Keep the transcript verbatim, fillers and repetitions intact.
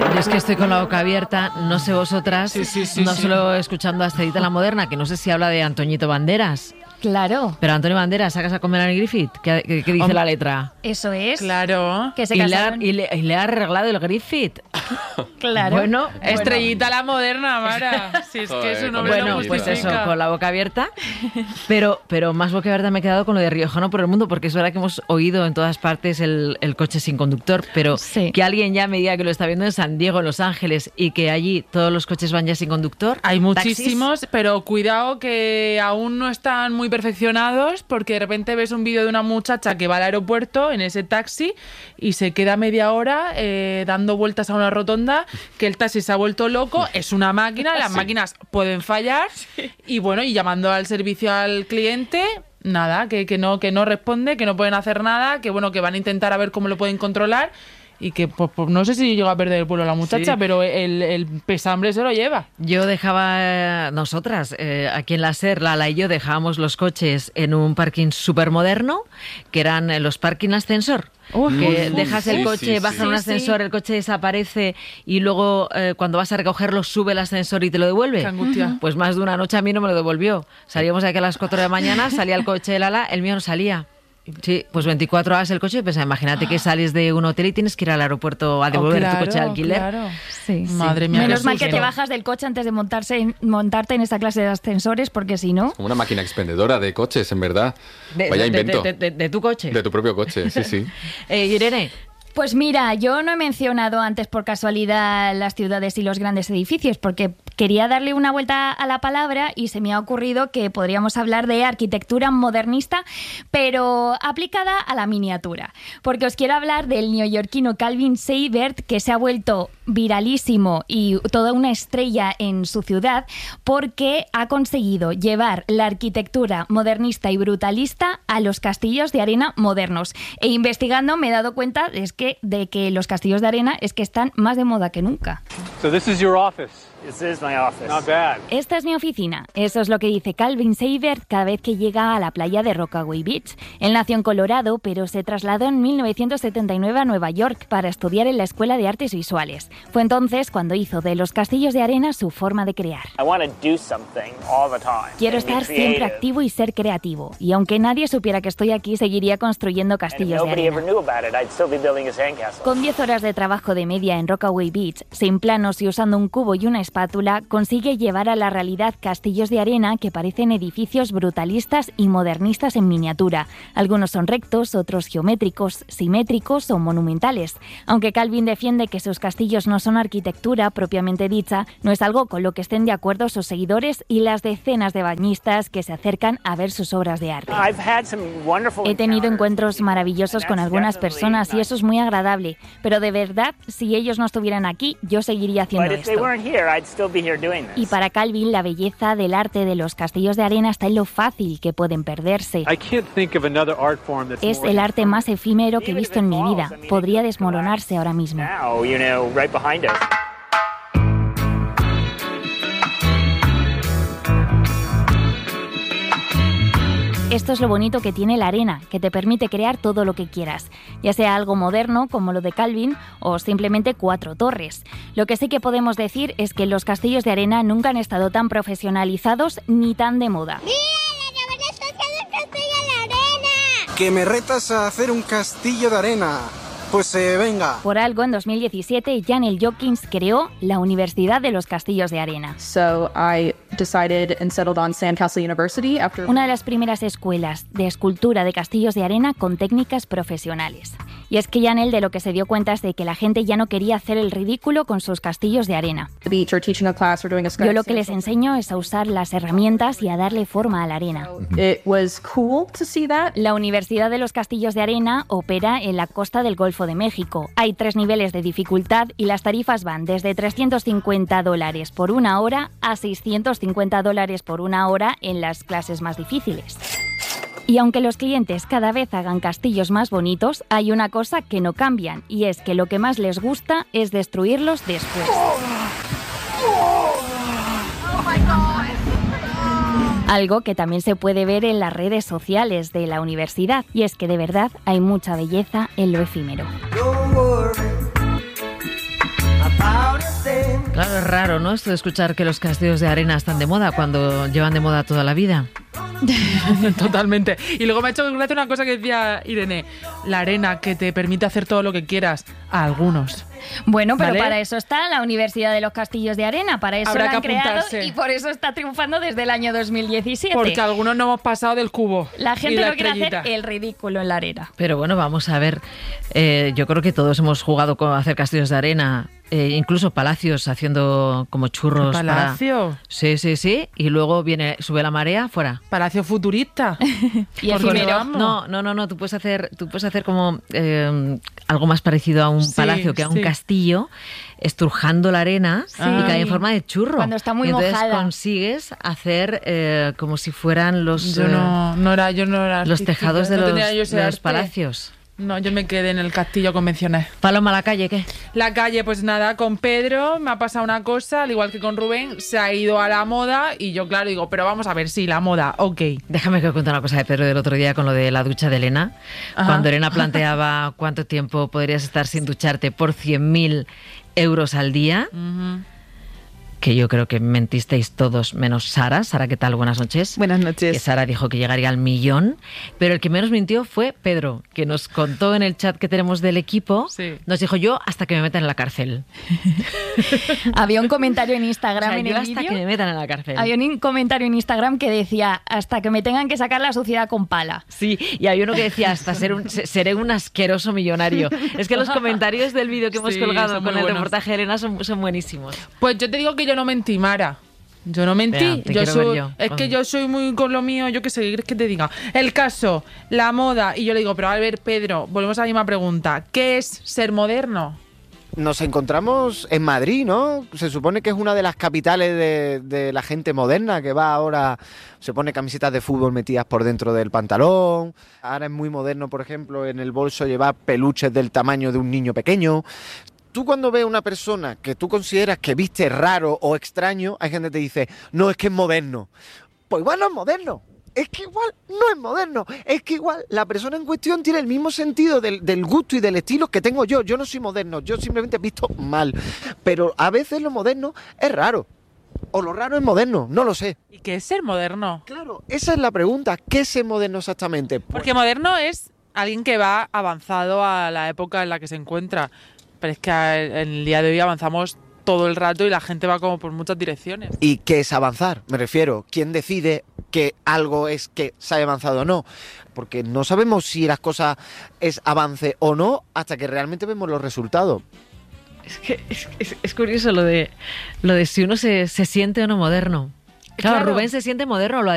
Yo es que estoy con la boca abierta, no sé vosotras, sí, sí, sí, no sí. solo escuchando a Estelita la Moderna, que no sé si habla de Antoñito Banderas. Claro. Pero Antonio Banderas, ¿sacas a comer a Griffith? ¿Qué, qué, qué dice Hombre, la letra? Eso es. Claro. Que se y, le ha, casaron. y, le, y le ha arreglado el Griffith. Claro. Bueno, Estrellita la Moderna, Mara. Si es que su nombre bueno, lo pues eso, justifica. con la boca abierta. Pero, pero más boca abierta me he quedado con lo de Riojano por el mundo, porque es verdad que hemos oído en todas partes el, el coche sin conductor, pero Sí. que alguien ya me diga que lo está viendo en San Diego, en Los Ángeles, y que allí todos los coches van ya sin conductor. Hay ¿Taxis? muchísimos, pero cuidado que aún no están muy perfeccionados, porque de repente ves un vídeo de una muchacha que va al aeropuerto en ese taxi y se queda media hora eh, dando vueltas a una rotonda, que el taxi se ha vuelto loco, es una máquina, las Sí. máquinas pueden fallar, y bueno, y llamando al servicio al cliente, nada, que, que no, que no responde, que no pueden hacer nada, que bueno, que van a intentar a ver cómo lo pueden controlar. Y que pues, pues, no sé si llegó a perder el vuelo la muchacha, Sí. pero el, el pesambre se lo lleva. Yo dejaba, nosotras, eh, aquí en la SER, Lala y yo dejábamos los coches en un parking súper moderno, que eran eh, los parking ascensor. Uf, que uf, dejas sí, el sí, coche, sí, bajas sí. un Sí, ascensor, sí. el coche desaparece y luego eh, cuando vas a recogerlo sube el ascensor y te lo devuelve. Qué angustia. Pues más de una noche a mí no me lo devolvió. Salíamos de aquí a las cuatro de la mañana, salía el coche de Lala, el mío no salía. Sí, pues veinticuatro horas el coche, pues imagínate que sales de un hotel y tienes que ir al aeropuerto a devolver Oh, claro, tu coche de alquiler. Claro. Sí. Madre mía. Menos qué mal que susto. te bajas del coche antes de montarse en- montarte en esta clase de ascensores, porque si no... Como una máquina expendedora de coches, en verdad. De, Vaya de- invento. de- de- de- de tu coche. De tu propio coche, sí, sí. Eh, Irene, Pues mira, yo no he mencionado antes por casualidad las ciudades y los grandes edificios, porque quería darle una vuelta a la palabra y se me ha ocurrido que podríamos hablar de arquitectura modernista, pero aplicada a la miniatura. Porque os quiero hablar del neoyorquino Calvin Seibert, que se ha vuelto viralísimo y toda una estrella en su ciudad, porque ha conseguido llevar la arquitectura modernista y brutalista a los castillos de arena modernos. E investigando me he dado cuenta es que, de que los castillos de arena es que están más de moda que nunca. So this is your office. This is my office. Not bad. Esta es mi oficina. Eso es lo que dice Calvin Seibert cada vez que llega a la playa de Rockaway Beach. Él nació en Colorado, pero se trasladó en mil novecientos setenta y nueve a Nueva York para estudiar en la Escuela de Artes Visuales. Fue entonces cuando hizo de los castillos de arena su forma de crear. I want to do something all the time. Quiero and be estar siempre creative. activo y ser creativo. Y aunque nadie supiera que estoy aquí, seguiría construyendo And if castillos de nobody ever arena. knew about it, I'd still be building a sandcastle. Con diez horas de trabajo de media en Rockaway Beach, sin planos y usando un cubo y una espátula, consigue llevar a la realidad castillos de arena que parecen edificios brutalistas y modernistas en miniatura. Algunos son rectos, otros geométricos, simétricos o monumentales. Aunque Calvin defiende que sus castillos no son arquitectura propiamente dicha, no es algo con lo que estén de acuerdo sus seguidores y las decenas de bañistas que se acercan a ver sus obras de arte. I've had some wonderful He tenido encounters encuentros with people, maravillosos and con that's algunas definitely personas y nice. eso es muy agradable, pero de verdad, si ellos no estuvieran aquí, yo seguiría haciendo But if they esto. weren't here, I'd still be here doing this. Y para Calvin, la belleza del arte de los castillos de arena está en lo fácil que pueden perderse. I can't think of another art form that's Es more el arte más efímero que he visto en mi vida. Podría desmoronarse ahora mismo. Now, you know, right behind us. Esto es lo bonito que tiene la arena, que te permite crear todo lo que quieras, ya sea algo moderno como lo de Calvin o simplemente cuatro torres. Lo que sí que podemos decir es que los castillos de arena nunca han estado tan profesionalizados ni tan de moda. Que me retas a hacer un castillo de arena. Pues eh, venga. Por algo, en dos mil diecisiete, Jan L. Jokins creó la Universidad de los Castillos de Arena. So I decided and settled on Sandcastle University after... Una de las primeras escuelas de escultura de castillos de arena con técnicas profesionales. Y es que Janel de lo que se dio cuenta es de que la gente ya no quería hacer el ridículo con sus castillos de arena. the beach or teaching a class or doing a Yo lo que les enseño es a usar las herramientas y a darle forma a la arena. It was cool to see that. La Universidad de los Castillos de Arena opera en la costa del Golfo de México. Hay tres niveles de dificultad y las tarifas van desde trescientos cincuenta dólares por una hora a seiscientos cincuenta dólares por una hora en las clases más difíciles. Y aunque los clientes cada vez hagan castillos más bonitos, hay una cosa que no cambian, y es que lo que más les gusta es destruirlos después. Algo que también se puede ver en las redes sociales de la universidad, y es que de verdad hay mucha belleza en lo efímero. Don't worry about Claro, es raro, ¿no? Esto de escuchar que los castillos de arena están de moda cuando llevan de moda toda la vida. Totalmente. Y luego me ha hecho gracia una cosa que decía Irene. La arena que te permite hacer todo lo que quieras. A algunos. Bueno, pero ¿Vale? para eso está la Universidad de los Castillos de Arena. Para eso Habrá la que han creado apuntarse. y por eso está triunfando desde el año dos mil diecisiete. Porque algunos no hemos pasado del cubo. La y gente la no quiere hacer estrellita. el ridículo en la arena. Pero bueno, vamos a ver. Eh, yo creo que todos hemos jugado con hacer castillos de arena, eh, incluso palacios haciendo como churros. ¿El palacio? Para... Sí, sí, sí. Y luego viene, sube la marea, fuera. Palacio futurista. Y Porque efímero. vamos. No, no, no, no. Tú puedes hacer, tú puedes hacer como eh, algo más parecido a un Sí, palacio que a un sí. castillo, estrujando la arena Sí. y cae en forma de churro. Cuando está muy y entonces mojada. consigues hacer eh, como si fueran los Yo eh, no, no era, yo no era los artística, tejados de no los, tenía yo ese de los arte. palacios. No, yo me quedé en el castillo convencional. Paloma a la calle, ¿qué? La calle, pues nada, con Pedro me ha pasado una cosa, al igual que con Rubén, se ha ido a la moda y yo, claro, digo, pero vamos a ver, sí, la moda, ok. Déjame que cuente una cosa de Pedro del otro día con lo de la ducha de Elena. Ajá. Cuando Elena planteaba cuánto tiempo podrías estar sin ducharte por cien mil euros al día, Ujú. que yo creo que mentisteis todos menos Sara. Sara, ¿qué tal? Buenas noches. Buenas noches. Que Sara dijo que llegaría al millón, pero el que menos mintió fue Pedro, que nos contó en el chat que tenemos del equipo, Sí. nos dijo yo hasta que me metan en la cárcel. Había un comentario en O Instagram sea, en yo el hasta vídeo. que me metan en la cárcel. Había un comentario en Instagram que decía hasta que me tengan que sacar la suciedad con pala. Sí, y hay uno que decía hasta ser un, se- seré un asqueroso millonario. Es que los comentarios del vídeo que hemos Sí, colgado son con muy el buenos. reportaje de Elena son, son buenísimos. Pues yo te digo que yo no mentí, Mara. Yo no mentí. Vea, te yo quiero soy, ver yo. Es que yo soy muy con lo mío, yo qué sé, ¿qué quieres que te diga? El caso, la moda, y yo le digo, pero a ver, Pedro, volvemos a la misma pregunta. ¿Qué es ser moderno? Nos encontramos en Madrid, ¿no? Se supone que es una de las capitales de, de la gente moderna que va ahora, se pone camisetas de fútbol metidas por dentro del pantalón. Ahora es muy moderno, por ejemplo, en el bolso llevar peluches del tamaño de un niño pequeño. Tú cuando ves a una persona que tú consideras que viste raro o extraño, hay gente que te dice, no, es que es moderno. Pues igual no es moderno. Es que igual no es moderno, es que igual la persona en cuestión tiene el mismo sentido del, del gusto y del estilo que tengo yo. Yo no soy moderno, yo simplemente he visto mal. Pero a veces lo moderno es raro. O lo raro es moderno, no lo sé. ¿Y qué es ser moderno? Claro, esa es la pregunta. ¿Qué es ser moderno exactamente? Pues, Porque moderno es alguien que va avanzado a la época en la que se encuentra. Pero es que a- en el día de hoy avanzamos todo el rato y la gente va como por muchas direcciones. ¿y qué es avanzar? Me refiero, ¿quién decide que algo es que se haya avanzado o no? Porque no sabemos si las cosas es avance o no hasta que realmente vemos los resultados. Es que es, es- es curioso lo de lo de si uno se, se siente o no moderno. Claro, Claro. Rubén se siente moderno, lo ha